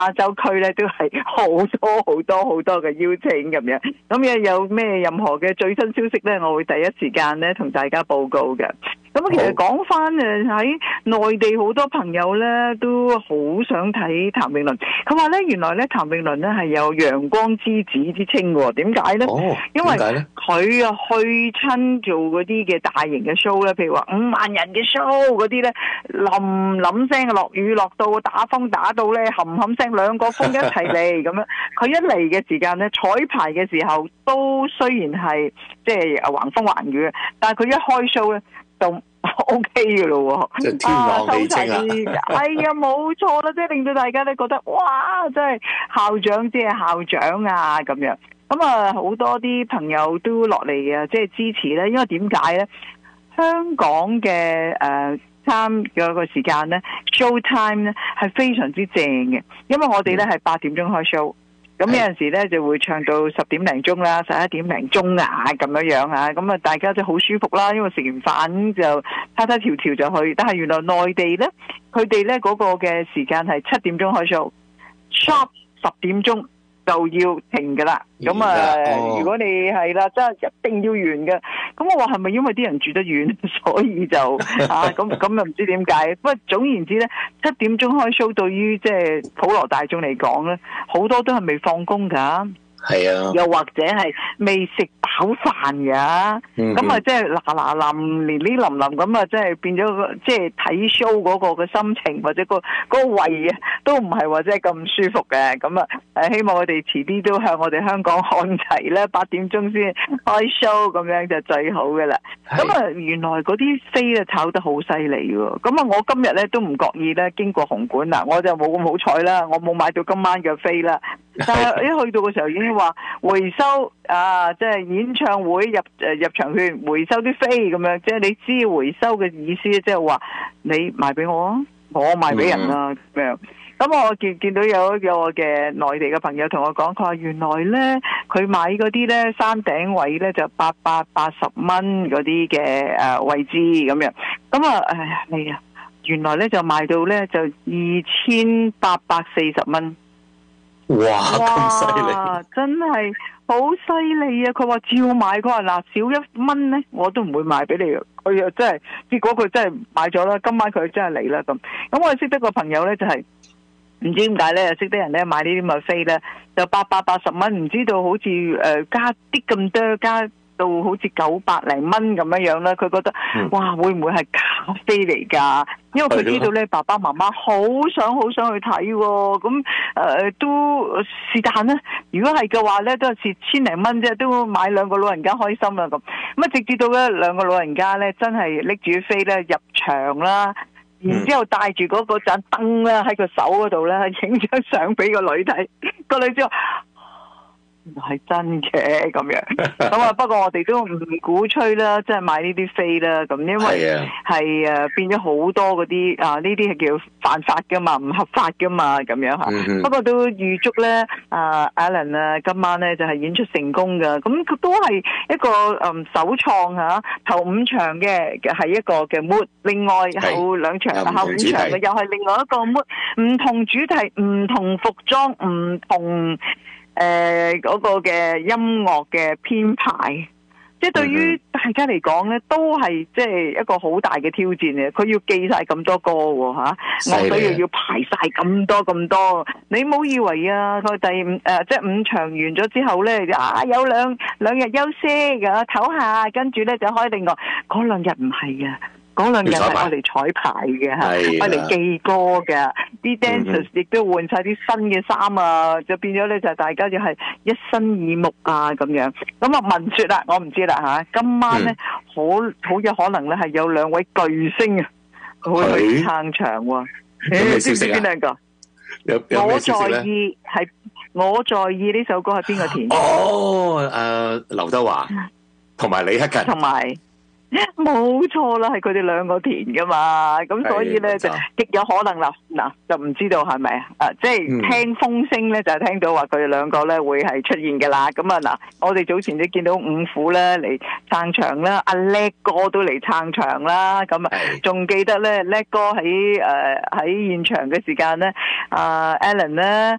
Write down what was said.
亞洲區咧都係好多嘅邀請咁樣。咁有咩任何嘅最新消息咧，我會第一時間咧同大家報告嘅。咁其實講翻喺內地好多朋友咧都好想睇譚詠麟。佢話咧原來咧譚詠麟咧係有陽光之子之稱喎。點解咧？因為佢啊去親做嗰啲嘅大型嘅 show 咧，譬如話5萬人嘅 show 嗰啲咧，冧聲落雨落到打風打到咧冚冚聲，兩個風一齊嚟咁樣。佢一嚟嘅時間咧，彩排嘅時候都雖然係即係橫風橫雨，但係佢一開 show 咧就 OK 嘅咯喎， 即係天朗氣清啊！ 係啊，冇錯啦，即係令到大家咧覺得哇，真係校長即係校長啊咁樣。咁啊，好多啲朋友都落嚟啊，即係支持咧。因為點解咧？香港嘅參嗰個時間咧 ，show time 咧係非常之正嘅，因為我哋咧係8點鐘開 show。咁有陣時咧就會唱到10點零鐘啦，11點零鐘啊咁樣啊，咁啊大家就好舒服啦，因為食完飯就叉叉條條就去。但係原來內地咧，佢哋咧嗰個嘅時間係7點鐘開 show，sharp 10點鐘就要停噶啦。咁如果你係啦，真係一定要完嘅。咁我話係咪因為啲人住得遠，所以就咁又唔知點解。不過總言之咧，7點鐘開 show 對於即係普羅大眾嚟講咧，好多都係未放工噶。 係啊， 又或者係未食飽飯㗎，咁啊即係嗱淋連呢淋咁啊，即係變咗即係睇 show 嗰個嘅心情或者個胃啊，都唔係話即係咁舒服嘅。咁啊希望我哋遲啲都向我哋香港看齊咧，8點鐘先開 show 咁樣就最好嘅啦。咁啊原來嗰啲飛咧炒得好犀利喎。咁啊我今日咧都唔覺意咧經過紅館啦，我就冇咁好彩啦，我冇買到今晚嘅飛啦。但係一去到嘅時候已經話回收啊，即係演唱會入場券回收啲飛咁樣，即係你知回收嘅意思，即係話你賣俾我啊，我賣俾人啊咁樣。咁我見到有我嘅內地嘅朋友同我講，佢話原來咧佢買嗰啲咧山頂位咧就880蚊嗰啲嘅位置咁樣。咁原來咧就賣到咧就2840蚊。 哇！咁犀利， 真係好犀利啊！佢話照買，佢話嗱少1蚊咧，我都唔會賣俾你。佢又真係，結果佢真係買咗啦。今晚佢真係嚟啦咁。咁我識得個朋友咧，就係唔知點解咧，識得人咧買呢啲咁嘅飛咧，就880蚊，唔知道好似加啲咁多加到好似900零蚊咁樣啦。佢覺得哇，會唔會係假飛嚟㗎？因為佢知道咧，爸爸媽媽好想去睇喎，咁都是但啦。如果係嘅話咧，都係蝕千零蚊啫，都買兩個老人家開心啦咁。咁啊，直至到咧兩個老人家咧，真係拎住飛咧入場啦，然之後帶住嗰盞燈咧喺個手嗰度咧，影張相俾個女睇，個女之後。係真嘅咁樣，咁啊不過我哋都唔鼓吹啦，即係買呢啲飛啦，咁因為係變咗好多嗰啲呢啲係叫犯法噶嘛，唔合法噶嘛咁樣吓。不過都預祝咧Alan 啊今晚咧就係演出成功噶，咁佢都係一個首創吓，頭5場嘅係一個嘅 mood， 另外後2場後5場嘅又係另外一個 mood， 唔同主題、唔同服裝、唔同。嗰個嘅音樂嘅編排，即係對於大家嚟講咧，都係即係一個好大嘅挑戰嘅。佢要記晒咁多歌喎吓，樂隊要排晒咁多。你唔好以為啊，佢即係5場完咗之後咧，有兩日休息噶，唞下，跟住咧就開另外嗰2日唔係啊。嗰2日係我哋彩排嘅，我哋記歌嘅，啲 dancers 亦都換晒啲新嘅衫啊，就變咗咧就大家就係一身耳目啊咁樣。咁啊聞說啦，我唔知啦吓，今晚咧好有可能咧係有2位巨星啊，會去撐場喎。你知唔知邊2個？ 有咩消息咧？ 我在意呢首歌係邊個填？ 劉德華同埋李克勤。 冇錯啦，係佢哋兩個填噶嘛，咁所以咧就極有可能啦。嗱，就唔知道係咪即係聽風聲咧，就係聽到話佢哋兩個咧會係出現嘅啦。咁啊嗱，我哋早前都見到五虎咧嚟撐場啦，阿叻哥都嚟撐場啦。咁啊，仲記得咧叻哥喺現場嘅時間咧，Alan 咧